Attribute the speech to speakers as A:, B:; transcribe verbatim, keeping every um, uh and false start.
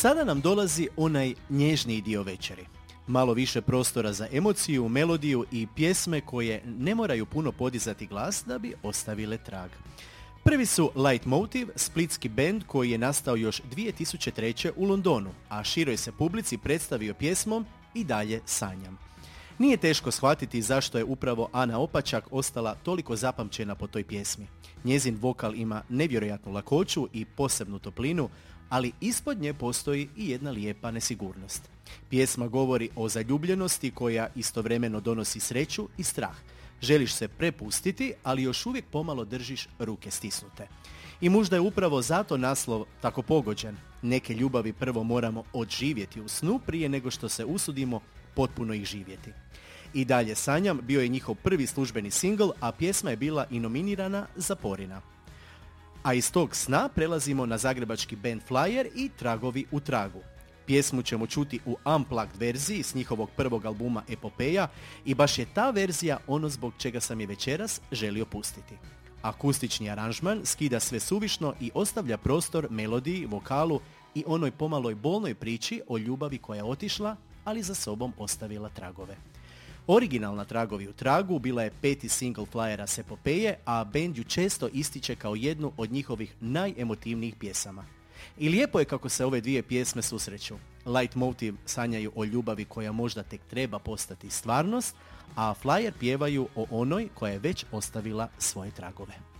A: Sada nam dolazi onaj nježniji dio večeri. Malo više prostora za emociju, melodiju i pjesme koje ne moraju puno podizati glas da bi ostavile trag. Prvi su Leitmotiv, splitski bend koji je nastao još dvije tisuće treće. u Londonu, a široj se publici predstavio pjesmom I dalje sanjam. Nije teško shvatiti zašto je upravo Ana Opačak ostala toliko zapamćena po toj pjesmi. Njezin vokal ima nevjerojatnu lakoću i posebnu toplinu, ali ispod nje postoji i jedna lijepa nesigurnost. Pjesma govori o zaljubljenosti koja istovremeno donosi sreću i strah. Želiš se prepustiti, ali još uvijek pomalo držiš ruke stisnute. I možda je upravo zato naslov tako pogođen. Neke ljubavi prvo moramo odživjeti u snu prije nego što se usudimo potpuno ih živjeti. I dalje sanjam bio je njihov prvi službeni singl, a pjesma je bila i nominirana za Porina. A iz tog sna prelazimo na zagrebački band Flyer i Tragovi u tragu. Pjesmu ćemo čuti u unplugged verziji s njihovog prvog albuma Epopeja i baš je ta verzija ono zbog čega sam je večeras želio pustiti. Akustični aranžman skida sve suvišno i ostavlja prostor melodiji, vokalu i onoj pomaloj bolnoj priči o ljubavi koja je otišla, ali za sobom ostavila tragove. Originalna Tragovi u tragu bila je peti single Flyera s Epopeje, a band ju često ističe kao jednu od njihovih najemotivnijih pjesama. I lijepo je kako se ove dvije pjesme susreću. Leitmotiv sanjaju o ljubavi koja možda tek treba postati stvarnost, a Flyer pjevaju o onoj koja je već ostavila svoje tragove.